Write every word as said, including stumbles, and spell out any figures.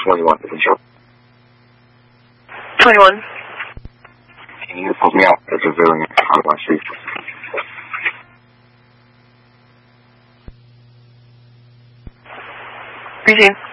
twenty-one, potential. twenty-one. Can you help me out as a civilian on my street? Eugene.